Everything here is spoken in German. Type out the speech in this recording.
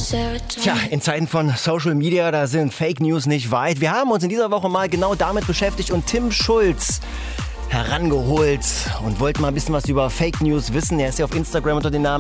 Tja, in Zeiten von Social Media, da sind Fake News nicht weit. Wir haben uns in dieser Woche mal genau damit beschäftigt und Tim Schulz herangeholt und wollten mal ein bisschen was über Fake News wissen. Er ist ja auf Instagram unter dem Namen